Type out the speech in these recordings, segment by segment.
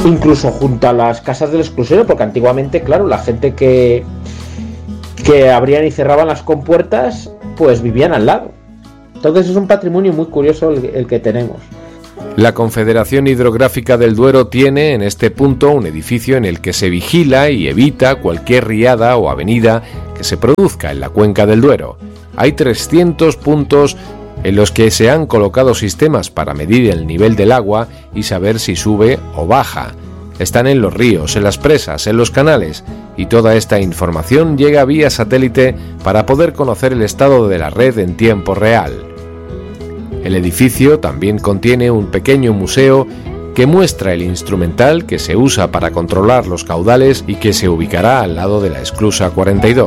incluso junto a las casas del exclusero, porque antiguamente, claro, la gente que abrían y cerraban las compuertas, pues vivían al lado. Entonces es un patrimonio muy curioso el que tenemos. La Confederación Hidrográfica del Duero tiene en este punto un edificio en el que se vigila y evita cualquier riada o avenida que se produzca en la cuenca del Duero. Hay 300 puntos en los que se han colocado sistemas para medir el nivel del agua y saber si sube o baja. Están en los ríos, en las presas, en los canales, y toda esta información llega vía satélite para poder conocer el estado de la red en tiempo real. El edificio también contiene un pequeño museo que muestra el instrumental que se usa para controlar los caudales y que se ubicará al lado de la esclusa 42.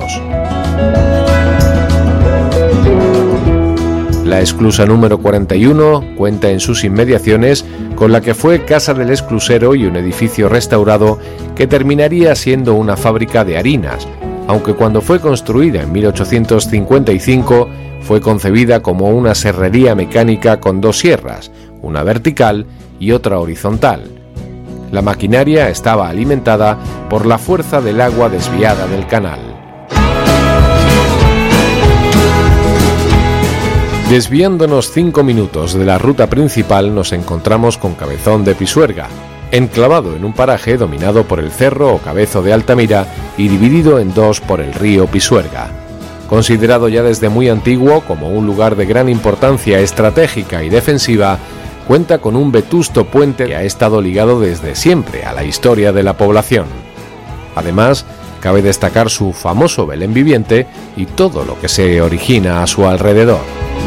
La esclusa número 41 cuenta en sus inmediaciones con la que fue casa del esclusero y un edificio restaurado que terminaría siendo una fábrica de harinas, aunque cuando fue construida en 1855 fue concebida como una serrería mecánica con dos sierras, una vertical y otra horizontal. La maquinaria estaba alimentada por la fuerza del agua desviada del canal. Desviándonos 5 minutos de la ruta principal nos encontramos con Cabezón de Pisuerga, enclavado en un paraje dominado por el cerro o Cabezo de Altamira y dividido en dos por el río Pisuerga. Considerado ya desde muy antiguo como un lugar de gran importancia estratégica y defensiva, cuenta con un vetusto puente que ha estado ligado desde siempre a la historia de la población. Además, cabe destacar su famoso Belén viviente y todo lo que se origina a su alrededor.